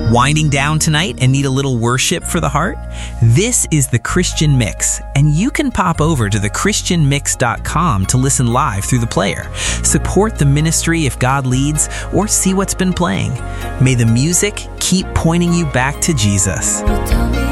Winding down tonight and need a little worship for the heart? This is the Christian Mix, and you can pop over to thechristianmix.com to listen live through the player. Support the ministry if God leads, or see what's been playing. May the music keep pointing you back to Jesus.